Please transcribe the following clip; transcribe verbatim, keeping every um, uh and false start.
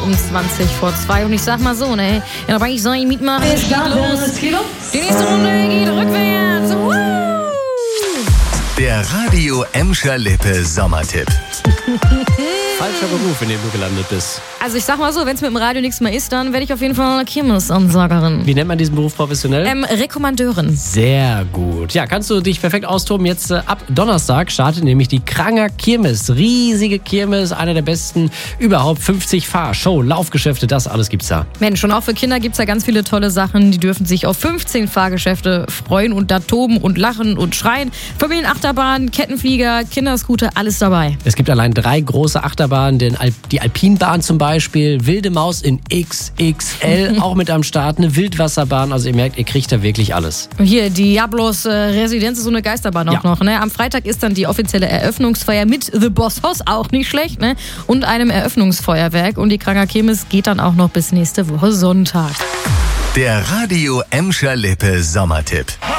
um zwanzig vor zwei. Und ich sag mal so, ne, dabei ich soll mitmachen, es geht los. Die nächste Runde geht rückwärts. Woo! Der Radio Emscher Lippe Sommertipp. Falscher Beruf, in dem du gelandet bist. Also ich sag mal so, wenn es mit dem Radio nichts mehr ist, dann werde ich auf jeden Fall Kirmesansagerin. Wie nennt man diesen Beruf professionell? Ähm, Rekommandeurin. Sehr gut. Ja, kannst du dich perfekt austoben. Jetzt äh, ab Donnerstag startet nämlich die Kranger Kirmes. Riesige Kirmes, einer der besten überhaupt. fünfzig Fahr-, Show-, Laufgeschäfte, das alles gibt's da. Mensch, und auch für Kinder gibt's da ganz viele tolle Sachen. Die dürfen sich auf fünfzehn Fahrgeschäfte freuen und da toben und lachen und schreien. Familienachterbahn, Kettenflieger, Kinderscooter, alles dabei. Es gibt allein drei große Achterbahnen, den Al- die Alpinbahn zum Beispiel, Wilde Maus in X X L, auch mit am Start, eine Wildwasserbahn. Also ihr merkt, ihr kriegt da wirklich alles. Hier, Diablos äh, Residenz ist so eine Geisterbahn auch Ja. noch. Ne? Am Freitag ist dann die offizielle Eröffnungsfeier mit The Boss Hoss, auch nicht schlecht, ne? Und einem Eröffnungsfeuerwerk. Und die Kranger Kirmes geht dann auch noch bis nächste Woche Sonntag. Der Radio Emscher Lippe Sommertipp.